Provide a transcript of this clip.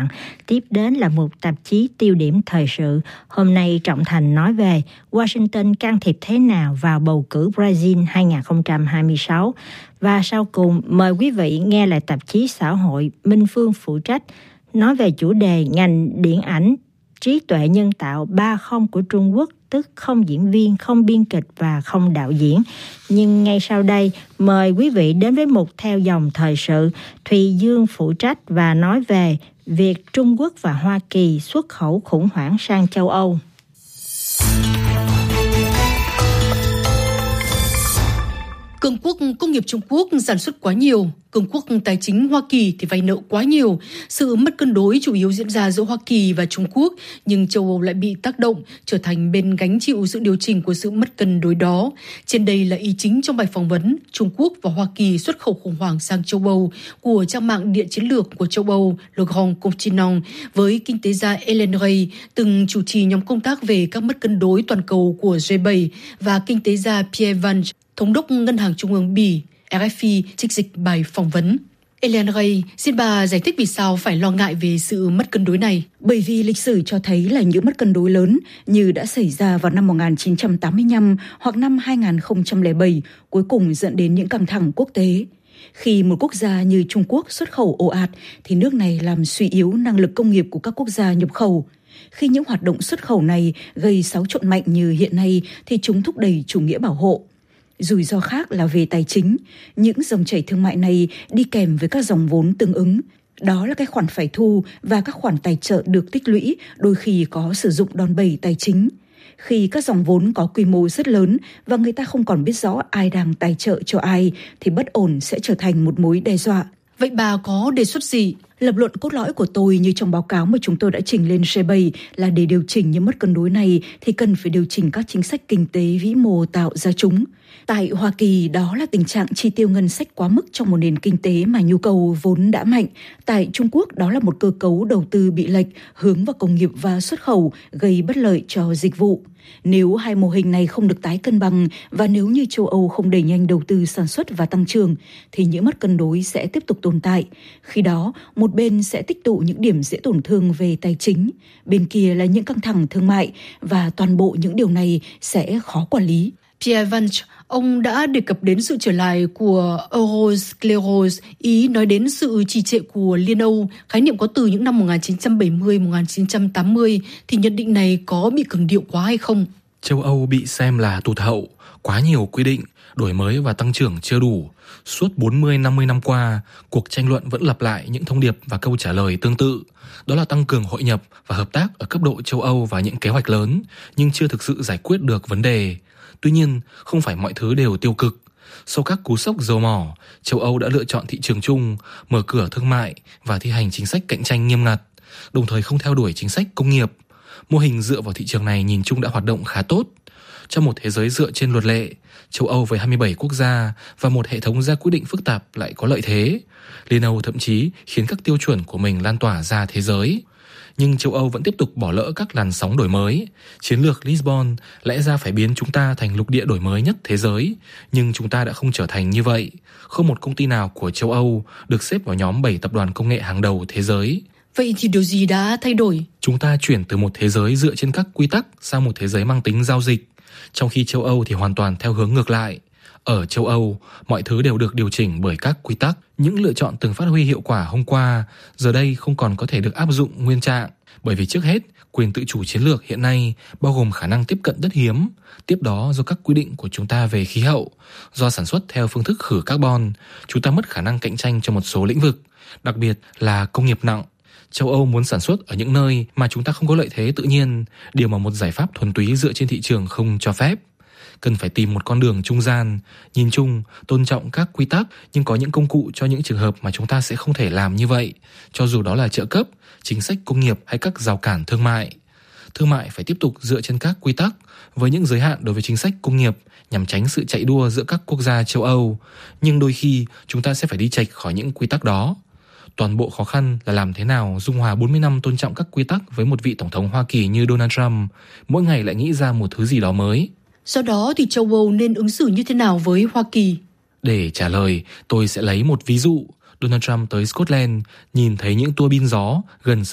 Tiếp đến là một tạp chí tiêu điểm thời sự. Hôm nay Trọng Thành nói về Washington can thiệp thế nào vào bầu cử Brazil 2026. Và sau cùng mời quý vị nghe lại tạp chí xã hội Minh Phương phụ trách nói về chủ đề ngành điện ảnh trí tuệ nhân tạo 3.0 của Trung Quốc, tức không diễn viên, không biên kịch và không đạo diễn. Nhưng ngay sau đây, mời quý vị đến với mục theo dòng thời sự. Thùy Dương phụ trách và nói về việc Trung Quốc và Hoa Kỳ xuất khẩu khủng hoảng sang châu Âu. Cường quốc công nghiệp Trung Quốc sản xuất quá nhiều, cường quốc tài chính Hoa Kỳ thì vay nợ quá nhiều. Sự mất cân đối chủ yếu diễn ra giữa Hoa Kỳ và Trung Quốc, nhưng châu Âu lại bị tác động, trở thành bên gánh chịu sự điều chỉnh của sự mất cân đối đó. Trên đây là ý chính trong bài phỏng vấn Trung Quốc và Hoa Kỳ xuất khẩu khủng hoảng sang châu Âu của trang mạng Địa chiến lược của châu Âu Le Grand Continent với kinh tế gia Ellen Ray, từng chủ trì nhóm công tác về các mất cân đối toàn cầu của G7, và kinh tế gia Pierre Vance, Thống đốc Ngân hàng Trung ương Bỉ. RFI trích dịch bài phỏng vấn. Ellen Ray, xin bà giải thích vì sao phải lo ngại về sự mất cân đối này. Bởi vì lịch sử cho thấy là những mất cân đối lớn như đã xảy ra vào năm 1985 hoặc năm 2007 cuối cùng dẫn đến những căng thẳng quốc tế. Khi một quốc gia như Trung Quốc xuất khẩu ồ ạt thì nước này làm suy yếu năng lực công nghiệp của các quốc gia nhập khẩu. Khi những hoạt động xuất khẩu này gây xáo trộn mạnh như hiện nay thì chúng thúc đẩy chủ nghĩa bảo hộ. Rủi ro khác là về tài chính, những dòng chảy thương mại này đi kèm với các dòng vốn tương ứng. Đó là các khoản phải thu và các khoản tài trợ được tích lũy, đôi khi có sử dụng đòn bẩy tài chính. Khi các dòng vốn có quy mô rất lớn và người ta không còn biết rõ ai đang tài trợ cho ai, thì bất ổn sẽ trở thành một mối đe dọa. Vậy bà có đề xuất gì? Lập luận cốt lõi của tôi như trong báo cáo mà chúng tôi đã trình lên G7 là để điều chỉnh những mất cân đối này thì cần phải điều chỉnh các chính sách kinh tế vĩ mô tạo ra chúng. Tại Hoa Kỳ, đó là tình trạng chi tiêu ngân sách quá mức trong một nền kinh tế mà nhu cầu vốn đã mạnh. Tại Trung Quốc, đó là một cơ cấu đầu tư bị lệch, hướng vào công nghiệp và xuất khẩu, gây bất lợi cho dịch vụ. Nếu hai mô hình này không được tái cân bằng và nếu như châu Âu không đẩy nhanh đầu tư sản xuất và tăng trưởng, thì những mất cân đối sẽ tiếp tục tồn tại. Khi đó, một bên sẽ tích tụ những điểm dễ tổn thương về tài chính, bên kia là những căng thẳng thương mại, và toàn bộ những điều này sẽ khó quản lý. Pierre Vance, ông đã đề cập đến sự trở lại của Euroscleros, ý nói đến sự trì trệ của Liên Âu, khái niệm có từ những năm 1970-1980, thì nhận định này có bị cường điệu quá hay không? Châu Âu bị xem là tụt hậu, quá nhiều quy định, đổi mới và tăng trưởng chưa đủ. Suốt 40-50 năm qua, cuộc tranh luận vẫn lặp lại những thông điệp và câu trả lời tương tự. Đó là tăng cường hội nhập và hợp tác ở cấp độ châu Âu và những kế hoạch lớn, nhưng chưa thực sự giải quyết được vấn đề. Tuy nhiên, không phải mọi thứ đều tiêu cực. Sau các cú sốc dầu mỏ, châu Âu đã lựa chọn thị trường chung, mở cửa thương mại và thi hành chính sách cạnh tranh nghiêm ngặt, đồng thời không theo đuổi chính sách công nghiệp. Mô hình dựa vào thị trường này nhìn chung đã hoạt động khá tốt. Trong một thế giới dựa trên luật lệ, châu Âu với 27 quốc gia và một hệ thống ra quyết định phức tạp lại có lợi thế. Liên Âu thậm chí khiến các tiêu chuẩn của mình lan tỏa ra thế giới. Nhưng châu Âu vẫn tiếp tục bỏ lỡ các làn sóng đổi mới. Chiến lược Lisbon lẽ ra phải biến chúng ta thành lục địa đổi mới nhất thế giới, nhưng chúng ta đã không trở thành như vậy. Không một công ty nào của châu Âu được xếp vào nhóm 7 tập đoàn công nghệ hàng đầu thế giới. Vậy thì điều gì đã thay đổi? Chúng ta chuyển từ một thế giới dựa trên các quy tắc sang một thế giới mang tính giao dịch, trong khi châu Âu thì hoàn toàn theo hướng ngược lại. Ở châu Âu, mọi thứ đều được điều chỉnh bởi các quy tắc. Những lựa chọn từng phát huy hiệu quả hôm qua, giờ đây không còn có thể được áp dụng nguyên trạng. Bởi vì trước hết, quyền tự chủ chiến lược hiện nay bao gồm khả năng tiếp cận đất hiếm. Tiếp đó, do các quy định của chúng ta về khí hậu, do sản xuất theo phương thức khử carbon, chúng ta mất khả năng cạnh tranh trong một số lĩnh vực, đặc biệt là công nghiệp nặng. Châu Âu muốn sản xuất ở những nơi mà chúng ta không có lợi thế tự nhiên, điều mà một giải pháp thuần túy dựa trên thị trường không cho phép. Cần phải tìm một con đường trung gian, nhìn chung, tôn trọng các quy tắc, nhưng có những công cụ cho những trường hợp mà chúng ta sẽ không thể làm như vậy, cho dù đó là trợ cấp, chính sách công nghiệp hay các rào cản thương mại. Thương mại phải tiếp tục dựa trên các quy tắc, với những giới hạn đối với chính sách công nghiệp nhằm tránh sự chạy đua giữa các quốc gia châu Âu, nhưng đôi khi chúng ta sẽ phải đi chệch khỏi những quy tắc đó. Toàn bộ khó khăn là làm thế nào dung hòa 40 năm tôn trọng các quy tắc với một vị tổng thống Hoa Kỳ như Donald Trump, mỗi ngày lại nghĩ ra một thứ gì đó mới. Do đó thì châu Âu nên ứng xử như thế nào với Hoa Kỳ? Để trả lời, tôi sẽ lấy một ví dụ. Donald Trump tới Scotland, nhìn thấy những tua bin gió gần